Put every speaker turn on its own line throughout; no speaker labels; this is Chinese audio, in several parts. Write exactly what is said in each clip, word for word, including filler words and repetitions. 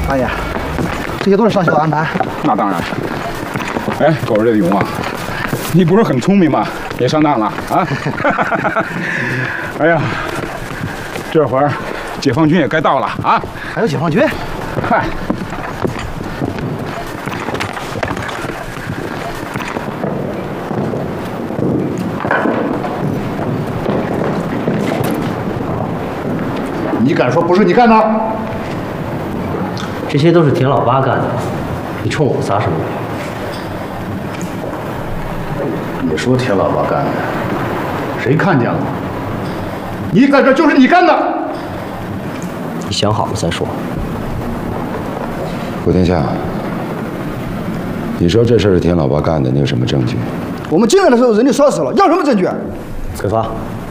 大爷，这些都是上校的安排。
那当然是。哎，狗日的勇啊！你不是很聪明吗？别上当了啊！哎呀，这会儿解放军也该到了啊！
还有解放军？
嗨。
你敢说不是你干的？
这些都是田老八干的，你冲我撒什么谎？
你说田老八干的，谁看见了？你在这就是你干的。
你想好了再说。
古天下，你说这事儿是田老八干的，你有什么证据？
我们进来的时候人就烧死了，要什么证据？
鬼发。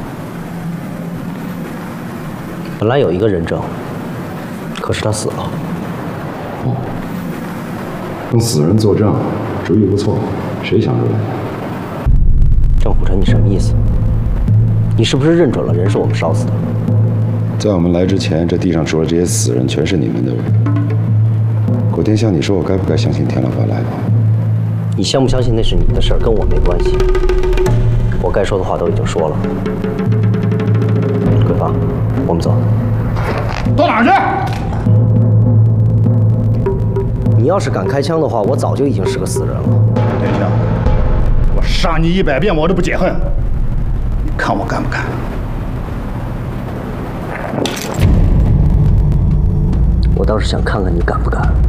本来有一个人证，可是他死了。
哦，用死人作证，主意不错，谁想出来的？
郑虎臣，你什么意思？你是不是认准了人是我们烧死的？
在我们来之前，这地上除了这些死人，全是你们的人。古天香，你说我该不该相信田老八来的？
你相不相信那是你的事儿，跟我没关系。我该说的话都已经说了。鬼发。 我们走，
到哪儿去？
你要是敢开枪的话，我早就已经是个死人了。
天香，我杀你一百遍，我都不解恨。你看我敢不敢？
我倒是想看看你敢不敢。